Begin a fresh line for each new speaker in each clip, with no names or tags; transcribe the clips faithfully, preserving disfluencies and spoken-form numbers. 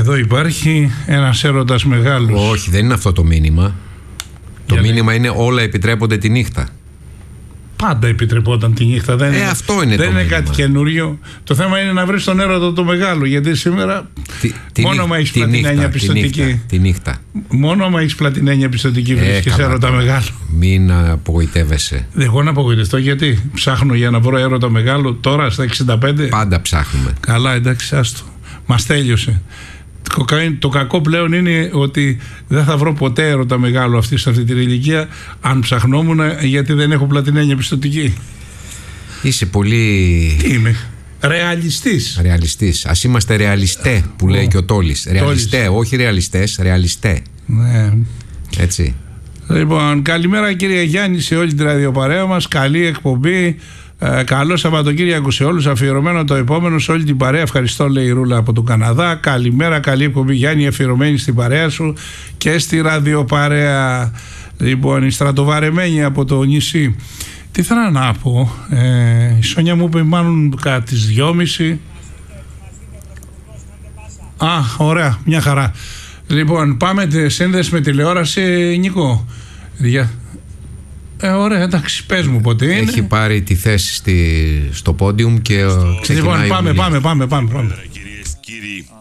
Εδώ υπάρχει ένας έρωτας μεγάλος.
Όχι, δεν είναι αυτό το μήνυμα. Το
Γιατί?
μήνυμα είναι όλα επιτρέπονται τη νύχτα.
Πάντα επιτρεπόταν τη νύχτα. Δεν
Ε,
είναι,
αυτό είναι
δεν
το
είναι
μήνυμα.
κάτι καινούριο. Το θέμα είναι να βρεις τον έρωτα το μεγάλο. Γιατί σήμερα
Τη, τη
μόνο
νύχτα,
μα έχεις
τη
πλατινένια
νύχτα, τη
πιστωτική.
νύχτα, τη νύχτα.
Μόνο μα έχεις πλατινένια πιστωτική
Ε,
βρίσκεις
καλά
έρωτα
τώρα.
μεγάλο.
Μην απογοητεύεσαι.
Εγώ να απογοητευτώ γιατί ψάχνω για να βρω έρωτα μεγάλο τώρα στα εξήντα πέντε.
Πάντα ψάχνουμε.
Καλά, εντάξει, άστο. Μας τέλειωσε. Το κακό πλέον είναι ότι δεν θα βρω ποτέ έρωτα μεγάλο αυτή σε αυτή την ηλικία αν ψαχνόμουν, γιατί δεν έχω πλατινένια πιστωτική.
Είσαι πολύ
Τι είμαι, ρεαλιστής.
ρεαλιστής. Ας είμαστε ρεαλιστέ που λέει και ο Τόλης. Ρεαλιστέ, όχι ρεαλιστές, ρεαλιστέ.
Ναι.
Έτσι.
Λοιπόν, καλημέρα κύριε Γιάννη σε όλη την ραδιοπαρέα μας. Καλή εκπομπή. Ε, καλό Σαββατοκύριακο σε όλους. Αφιερωμένο το επόμενο σε όλη την παρέα. Ευχαριστώ, λέει η Ρούλα από τον Καναδά. Καλημέρα, καλή εκπομπή Γιάννη, αφιερωμένη στην παρέα σου και στη ραδιοπαρέα. Λοιπόν, η στρατοβαρεμένη από το νησί. Τι θέλω να πω, ε, η Σόνια μου είπε μάλλον κατά τις δυόμιση. Α, ωραία, μια χαρά. Λοιπόν, πάμε σύνδεση με τηλεόραση, Νίκο. Για... Ε, ωραία, εντάξει, πες μου πότε είναι.
Έχει πάρει τη θέση στη, στο πόντιουμ και ξεκινάει.
Λοιπόν, πάμε,
η
πάμε, πάμε, πάμε, πάμε.
Κυρίες και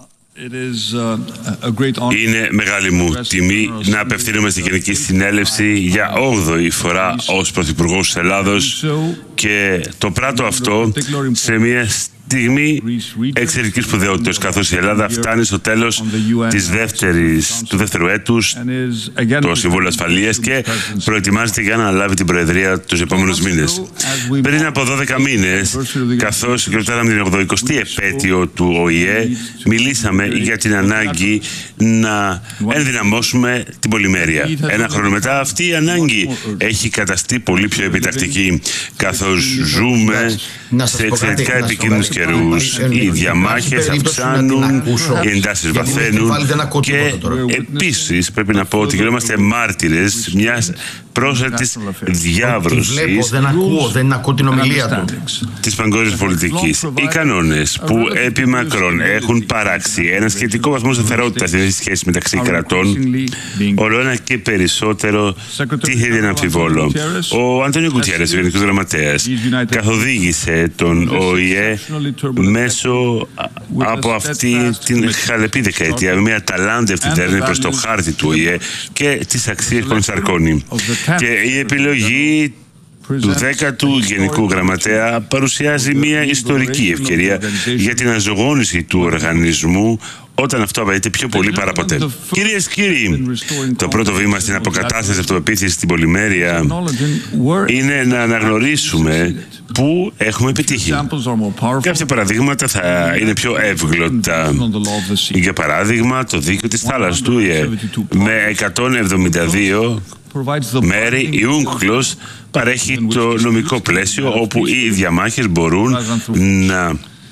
κύριοι, είναι μεγάλη μου τιμή να απευθύνομαι στην Γενική Συνέλευση για όγδοη φορά ως Πρωθυπουργός της Ελλάδος και το πράττω αυτό σε μια στιγμή εξαιρετικής σπουδαιότητας, καθώς η Ελλάδα φτάνει στο τέλος της δεύτερης, του δεύτερου έτους το Συμβούλιο Ασφαλείας και προετοιμάζεται για να αναλάβει την Προεδρία τους επόμενους μήνες. Πριν από δώδεκα μήνες, καθώς γιορτάζαμε την ογδοηκοστή επέτειο του Ο Η Ε, μιλήσαμε για την ανάγκη να ενδυναμώσουμε την πολυμέρεια. Ένα χρόνο μετά αυτή η ανάγκη έχει καταστεί πολύ πιο επιτακτική, καθώς ζούμε σε εξαιρετικά επικίνδυνους καιρούς. Οι διαμάχες αυξάνουν, οι εντάσεις βαθαίνουν και επίσης πρέπει να πω ότι γινόμαστε μάρτυρες μιας πρόσθετης διάβρωσης
δεν ακούω, δεν ακούω την ομιλία του.
της παγκόσμιας πολιτικής. Οι κανόνες που επί μακρόν έχουν παράξει ένα σχετικό βαθμό σταθερότητας στη σχέση μεταξύ κρατών, όλο ένα και περισσότερο τίθεται να αμφιβόλο. Ο Αντώνιο Γκουτιέρες, ο Γενικός Γραμματέας, καθοδήγησε τον Ο Η Ε μέσω από αυτή την χαλεπή δεκαετία, με μια ταλάντευτη τέρνη προς το χάρτη του Ο Η Ε και τις αξίες που ενσαρκώνει. Και η επιλογή του δέκατου Γενικού Γραμματέα παρουσιάζει μια ιστορική ευκαιρία για την αναζωογόνηση του οργανισμού όταν αυτό απαιτείται πιο πολύ παρά ποτέ. Κυρίες και κύριοι, το πρώτο βήμα στην αποκατάσταση αυτοπεποίθησης στην πολυμέρεια είναι να αναγνωρίσουμε πού έχουμε επιτύχει. Κάποια παραδείγματα θα είναι πιο εύγλωτα. Για παράδειγμα, το δίκαιο της θάλασσας του Ο Η Ε με εκατόν εβδομήντα δύο μέρη, η UNCLOS παρέχει το νομικό πλαίσιο όπου οι διαμάχες μπορούν να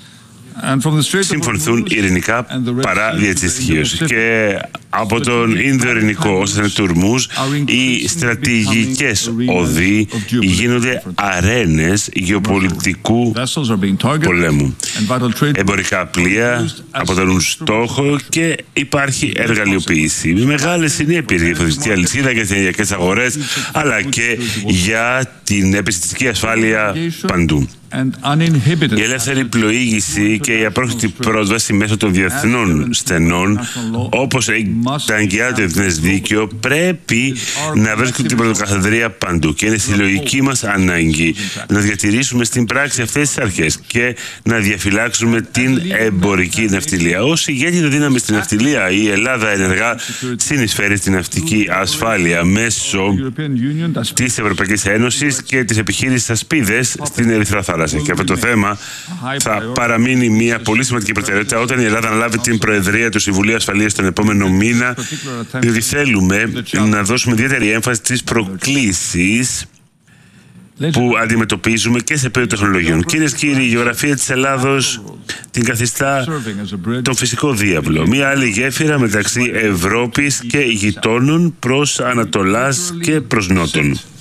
συμφωνηθούν ειρηνικά παρά δια της ισχύως. Και από τον Ινδο-Ειρηνικό ως τον Τουρμούς, οι στρατηγικές οδοί γίνονται αρένες γεωπολιτικού πολέμου. Εμπορικά πλοία αποτελούν στόχο και υπάρχει εργαλειοποίηση με μεγάλες συνέπειες για τη φωτιστική αλυσίδα και τις ενεργειακές αγορές, αλλά και για την επιστημιστική ασφάλεια παντού. Η ελεύθερη πλοήγηση και η απρόσκοπτη πρόσβαση μέσω των διεθνών στενών, όπως τα εγγυάται το διεθνές δίκαιο, πρέπει να βρίσκουν την πρωτοκαθεδρία παντού και είναι συλλογική μας ανάγκη να διατηρήσουμε στην πράξη αυτές τις αρχές και να διαφυλάξουμε την εμπορική ναυτιλία. Ως ηγέτητα δύναμη στην ναυτιλία, η Ελλάδα ενεργά συνεισφέρει στην ναυτική ασφάλεια μέσω της Ευρωπαϊκής Ένωσης και της επιχείρησης Ασπίδες στην Ερυθρά Θάλασσα. Και αυτό το θέμα θα παραμείνει μια πολύ σημαντική προτεραιότητα όταν η Ελλάδα αναλάβει την Προεδρία του Συμβουλίου Ασφαλείας τον επόμενο μήνα, διότι θέλουμε να δώσουμε ιδιαίτερη έμφαση στις προκλήσεις που αντιμετωπίζουμε και σε επίπεδο τεχνολογιών. Κυρίες και κύριοι, η γεωγραφία της Ελλάδος την καθιστά τον φυσικό διάβλο. Μία άλλη γέφυρα μεταξύ Ευρώπης και γειτόνων προς Ανατολάς και προς Νότον.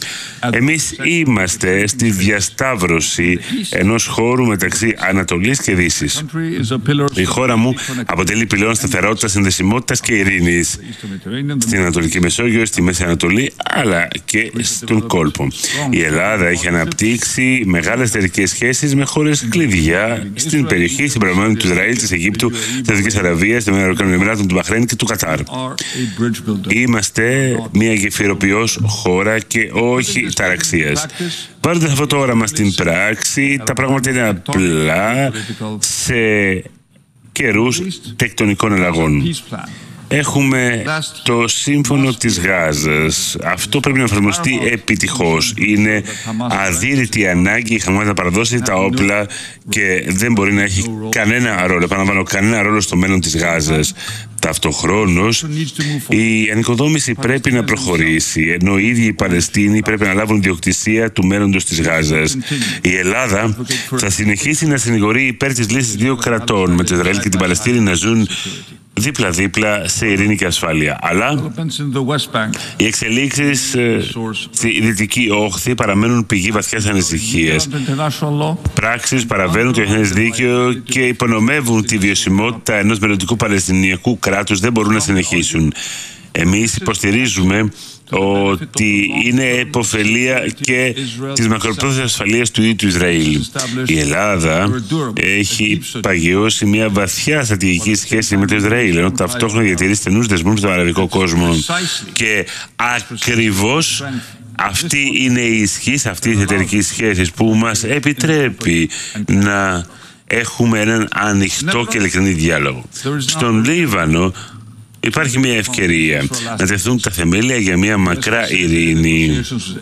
Εμείς είμαστε στη διασταύρωση ενός χώρου μεταξύ Ανατολής και Δύσης. Η χώρα μου αποτελεί πυλώνα σταθερότητας, συνδεσιμότητας και ειρήνης στην Ανατολική Μεσόγειο, στη Μέση Ανατολή, αλλά και στον κόλπο. Η Ελλάδα έχει αναπτύξει μεγάλες εταιρικές σχέσεις με χώρες κλειδιά στην περιοχή, συμπεριλαμβανομένου του Ισραήλ, της Αιγύπτου, της Σαουδικής Αραβίας, των Ηνωμένων Εμιράτων, του Μπαχρέιν και του Κατάρ. Είμαστε μια γεφυροποιός χώρα και όχι ταραξίας. Βάζοντας αυτό το όραμα στην πράξη, τα πράγματα είναι απλά σε καιρούς τεκτονικών αλλαγών. Έχουμε το σύμφωνο της Γάζας. Αυτό πρέπει να εφαρμοστεί επιτυχώς. Είναι αδύρυτη ανάγκη η Χαμάς να παραδώσει τα όπλα και δεν μπορεί να έχει κανένα ρόλο, επαναλαμβάνω, κανένα ρόλο στο μέλλον της Γάζας. Ταυτοχρόνως, η ανοικοδόμηση πρέπει να προχωρήσει, ενώ οι ίδιοι οι Παλαιστίνοι πρέπει να λάβουν ιδιοκτησία του μέλλοντος της Γάζας. Η Ελλάδα θα συνεχίσει να συνηγορεί υπέρ της λύσης δύο κρατών, με το Ισραήλ και την Παλαιστίνη να ζουν δίπλα-δίπλα σε ειρήνη και ασφάλεια. Αλλά οι εξελίξεις στη Δυτική Όχθη παραμένουν πηγή βαθιάς ανησυχίας. Πράξεις παραβαίνουν το διεθνές δίκαιο και υπονομεύουν τη βιωσιμότητα ενός μελλοντικού Παλαιστινιακού κράτους, δεν μπορούν να συνεχίσουν. Εμείς υποστηρίζουμε ότι είναι επωφελία και της μακροπρόθεσμης ασφαλείας του ίδιου του Ισραήλ. Η Ελλάδα έχει παγιώσει μια βαθιά στρατηγική σχέση με το Ισραήλ, ενώ ταυτόχρονα διατηρεί στενούς δεσμούς με τον αραβικό κόσμο. Και ακριβώς αυτή είναι η ισχύς αυτής της εταιρικής σχέσης που μας επιτρέπει να έχουμε έναν ανοιχτό και ειλικρινή διάλογο. Στον Λίβανο υπάρχει μια ευκαιρία να τεθούν τα θεμέλια για μια μακρά ειρήνη.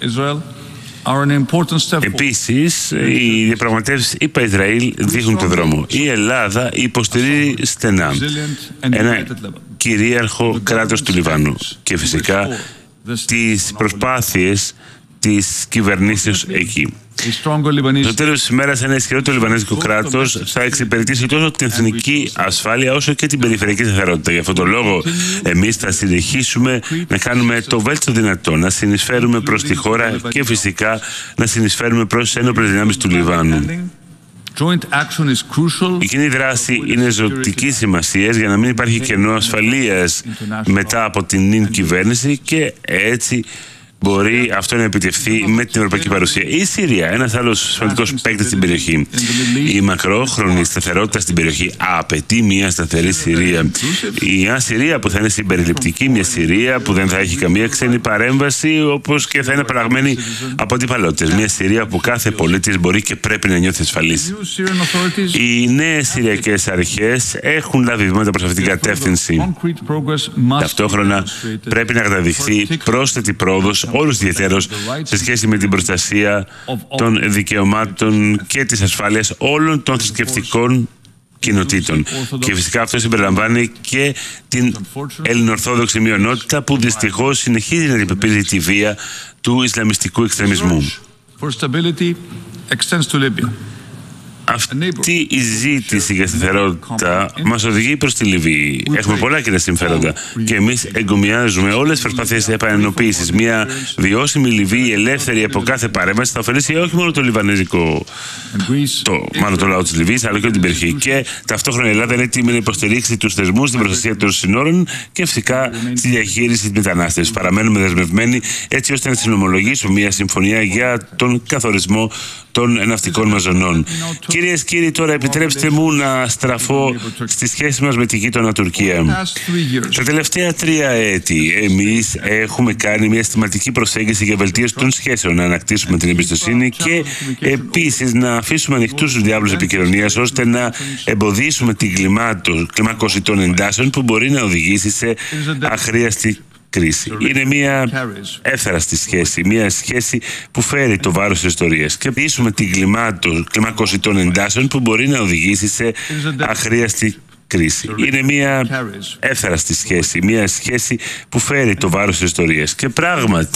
Επίσης, οι διαπραγματεύσεις ΙΠΑ-Ισραήλ δείχνουν τον δρόμο. Η Ελλάδα υποστηρίζει στενά ένα κυρίαρχο κράτος του Λιβάνου και φυσικά τις προσπάθειες της κυβερνήσεως εκεί. Στο τέλος της ημέρας, ένα ισχυρότερο λιβανέζικο κράτος θα εξυπηρετήσει τόσο την εθνική ασφάλεια όσο και την περιφερειακή σταθερότητα. Γι' αυτόν τον λόγο, εμείς θα συνεχίσουμε να κάνουμε το βέλτιστο δυνατό, να συνεισφέρουμε προς τη χώρα και φυσικά να συνεισφέρουμε προς τις ένοπλες δυνάμεις του Λιβάνου. Η κοινή δράση είναι ζωτική σημασία για να μην υπάρχει κενό ασφαλείας μετά από την νυν κυβέρνηση και έτσι μπορεί αυτό να επιτευχθεί με την ευρωπαϊκή παρουσία. Η Συρία, ένας άλλος σημαντικός παίκτης στην περιοχή. Η μακρόχρονη σταθερότητα στην περιοχή απαιτεί μια σταθερή Συρία. Μια Συρία που θα είναι συμπεριληπτική, μια Συρία που δεν θα έχει καμία ξένη παρέμβαση, όπως και θα είναι παραγμένη από αντιπαλότητες. Μια Συρία που κάθε πολίτης μπορεί και πρέπει να νιώθει ασφαλής. Οι νέες Συριακές αρχές έχουν λάβει βήματα προς αυτήν την κατεύθυνση. Ταυτόχρονα πρέπει να καταδειχθεί πρόσθετη πρόοδος όλους ιδιαίτερως σε σχέση με την προστασία των δικαιωμάτων και της ασφάλειας όλων των θρησκευτικών κοινοτήτων. Και φυσικά αυτό συμπεριλαμβάνει και την ελληνοορθόδοξη μειονότητα που δυστυχώς συνεχίζει να αντιμετωπίζει τη βία του ισλαμιστικού εξτρεμισμού. Αυτή η ζήτηση για σταθερότητα μας οδηγεί προς τη Λιβύη. Έχουμε πολλά κοινά συμφέροντα και εμείς εγκομιάζουμε όλες τις προσπάθειες επανενοποίησης. Μια βιώσιμη Λιβύη, ελεύθερη από κάθε παρέμβαση, θα ωφελήσει όχι μόνο το λιβανέζικο, το, μάλλον το λαό της Λιβύης, αλλά και την περιοχή. Και ταυτόχρονα η Ελλάδα είναι έτοιμη να υποστηρίξει τους θεσμούς, την προστασία των συνόρων και φυσικά στη διαχείριση της μετανάστευσης. Παραμένουμε δεσμευμένοι έτσι ώστε να συνομολογήσουμε μια συμφωνία για τον καθορισμό των ναυτικών μας ζωνών. Κυρίες και κύριοι, τώρα επιτρέψτε μου να στραφώ στη σχέση μας με τη γείτονα Τουρκία. Τα τελευταία τρία έτη εμείς έχουμε κάνει μια συστηματική προσέγγιση για βελτίωση των σχέσεων, να ανακτήσουμε την εμπιστοσύνη και επίσης να αφήσουμε ανοιχτούς τους διάβλους επικοινωνίας ώστε να εμποδίσουμε την κλιμάκωση των εντάσεων που μπορεί να οδηγήσει σε αχρίαστη κρίση. Είναι μια εύθραστη σχέση, μια σχέση που φέρει το βάρος της ιστορίας και πείσουμε την κλιμάκωση των εντάσεων που μπορεί να οδηγήσει σε αχρίαστη κρίση. Είναι μια εύθραστη σχέση, μια σχέση που φέρει το βάρος της ιστορίας και πράγματι